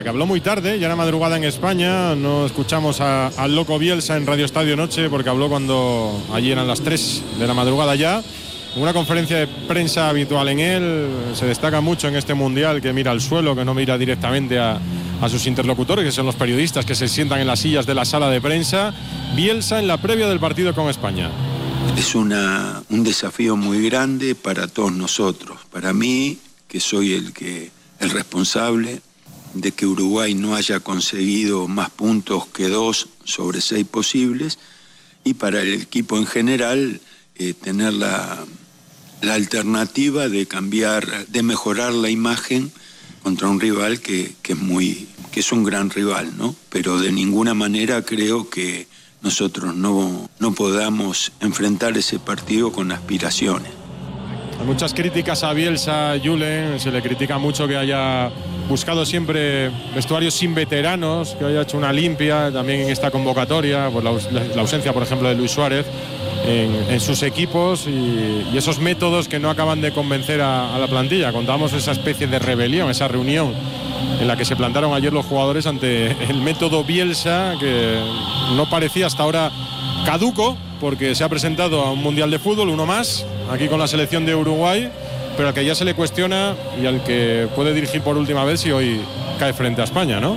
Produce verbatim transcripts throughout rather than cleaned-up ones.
Que habló muy tarde, ya era madrugada en España, no escuchamos a, al loco Bielsa en Radio Estadio Noche porque habló cuando allí eran las tres de la madrugada ya. Una conferencia de prensa habitual en él, se destaca mucho en este mundial que mira al suelo, que no mira directamente a, a sus interlocutores, que son los periodistas que se sientan en las sillas de la sala de prensa. Bielsa en la previa del partido con España. Es una, un desafío muy grande para todos nosotros, para mí, que soy el, que, el responsable de que Uruguay no haya conseguido más puntos que dos sobre seis posibles, y para el equipo en general eh, tener la, la alternativa de cambiar, de mejorar la imagen contra un rival que, que es muy, que es un gran rival, ¿no? Pero de ninguna manera creo que nosotros no, no podamos enfrentar ese partido con aspiraciones. Hay muchas críticas a Bielsa, Julen, se le critica mucho que haya buscado siempre vestuarios sin veteranos, que haya hecho una limpia también en esta convocatoria, por la, la ausencia, por ejemplo, de Luis Suárez en, en sus equipos y, y esos métodos que no acaban de convencer a, a la plantilla. Contábamos esa especie de rebelión, esa reunión en la que se plantaron ayer los jugadores ante el método Bielsa, que no parecía hasta ahora caduco, porque se ha presentado a un mundial de fútbol, uno más, aquí con la selección de Uruguay, pero al que ya se le cuestiona y al que puede dirigir por última vez si hoy cae frente a España, ¿no?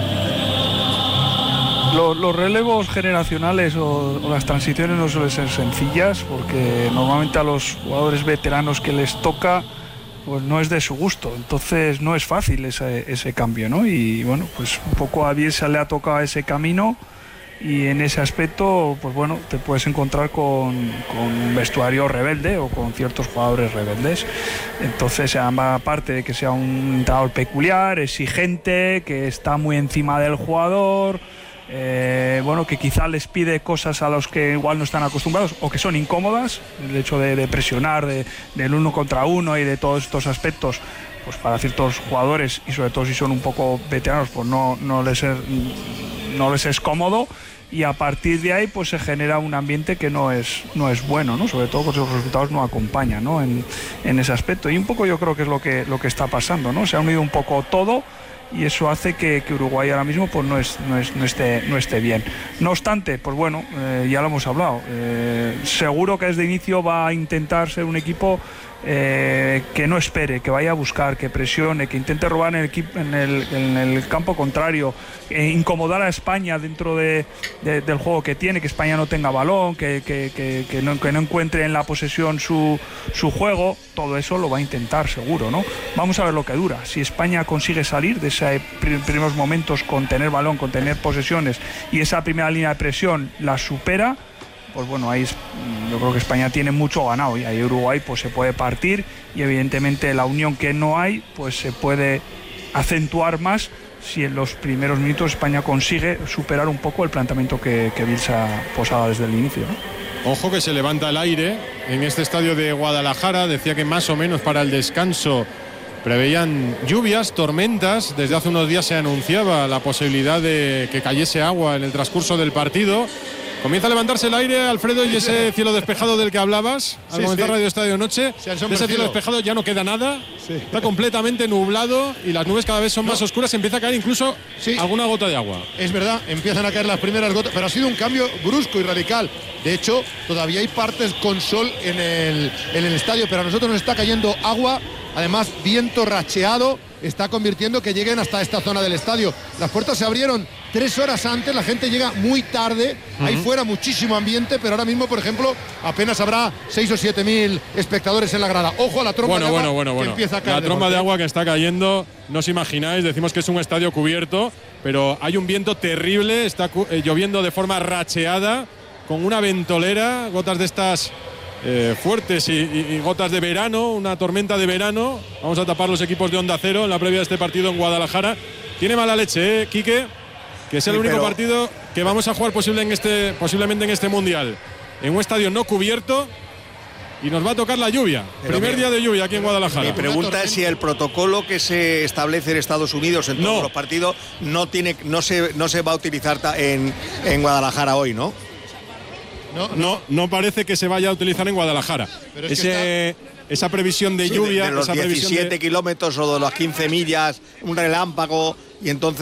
Los, los relevos generacionales o, o las transiciones no suelen ser sencillas, porque normalmente a los jugadores veteranos que les toca, pues no es de su gusto, entonces no es fácil ese, ese cambio, ¿no? Y bueno, pues un poco a Bielsa le ha tocado ese camino. Y en ese aspecto, pues bueno, te puedes encontrar con, con un vestuario rebelde o con ciertos jugadores rebeldes. Entonces, aparte de que sea un entrenador peculiar, exigente, que está muy encima del jugador, eh, bueno, que quizá les pide cosas a los que igual no están acostumbrados o que son incómodas, el hecho de, de presionar, de, del uno contra uno y de todos estos aspectos, pues para ciertos jugadores y sobre todo si son un poco veteranos, pues no, no les es, no les es cómodo, y a partir de ahí pues se genera un ambiente que no es, no es bueno, ¿no? Sobre todo porque los resultados no acompañan, ¿no? En, en ese aspecto, y un poco yo creo que es lo que, lo que está pasando, ¿no? Se ha unido un poco todo y eso hace que, que Uruguay ahora mismo pues no, es, no, es, no, esté, no esté bien. No obstante, pues bueno, eh, ya lo hemos hablado, eh, seguro que desde inicio va a intentar ser un equipo Eh, que no espere, que vaya a buscar, que presione, que intente robar en el, en el, en el campo contrario, eh, incomodar a España dentro de, de, del juego que tiene, que España no tenga balón, que, que, que, que, no, que no encuentre en la posesión su, su juego. Todo eso lo va a intentar seguro, ¿no? Vamos a ver lo que dura. Si España consigue salir de esos primeros momentos con tener balón, con tener posesiones, y esa primera línea de presión la supera, pues bueno, ahí es, yo creo que España tiene mucho ganado, y ahí Uruguay pues se puede partir, y evidentemente la unión que no hay pues se puede acentuar más si en los primeros minutos España consigue superar un poco el planteamiento que, que Bielsa posaba desde el inicio, ¿no? Ojo que se levanta el aire en este estadio de Guadalajara. Decía que más o menos para el descanso preveían lluvias, tormentas. Desde hace unos días se anunciaba la posibilidad de que cayese agua en el transcurso del partido. Comienza a levantarse el aire, Alfredo, y ese cielo despejado del que hablabas al sí, comenzar sí. Radio Estadio Noche. De ese cielo despejado ya no queda nada, sí. Está completamente nublado y las nubes cada vez son no. más oscuras. Empieza a caer incluso sí. alguna gota de agua. Es verdad, empiezan a caer las primeras gotas, pero ha sido un cambio brusco y radical. De hecho, todavía hay partes con sol en el, en el estadio, pero a nosotros nos está cayendo agua. Además, viento racheado está convirtiendo que lleguen hasta esta zona del estadio. Las puertas se abrieron tres horas antes, la gente llega muy tarde, uh-huh. Hay fuera muchísimo ambiente, pero ahora mismo, por ejemplo, apenas habrá seis o siete mil espectadores en la grada. Ojo a la tromba bueno, de agua bueno, bueno, que bueno. empieza a caer. La de tromba golpe. de agua que está cayendo, no os imagináis, decimos que es un estadio cubierto, pero hay un viento terrible, está eh, lloviendo de forma racheada, con una ventolera, gotas de estas eh, fuertes y, y, y gotas de verano, una tormenta de verano. Vamos a tapar los equipos de Onda Cero en la previa de este partido en Guadalajara. Tiene mala leche, ¿eh, Quique? Que es el sí, único pero... partido que vamos a jugar posible en este, posiblemente en este Mundial, en un estadio no cubierto, y nos va a tocar la lluvia. Pero Primer día de lluvia aquí en Guadalajara. Mi pregunta es si el protocolo que se establece en Estados Unidos en todos no. los partidos no tiene, no se, no se va a utilizar en, en Guadalajara hoy, ¿no? No, no, no parece que se vaya a utilizar en Guadalajara. Pero es Ese, que está... Esa previsión de sí, lluvia, de, de los esa diecisiete previsión de... kilómetros o de las quince millas, un relámpago, y entonces